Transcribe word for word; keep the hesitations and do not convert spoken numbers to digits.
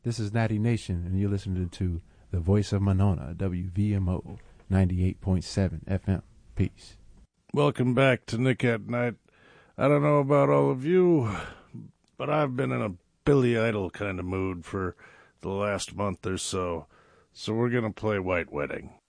This is Natty Nation, and you're listening to The Voice of Monona, W V M O ninety-eight point seven F M. Peace. Welcome back to Nick at Night. I don't know about all of you, but I've been in a Billy Idol kind of mood for the last month or so. So we're going to play White Wedding.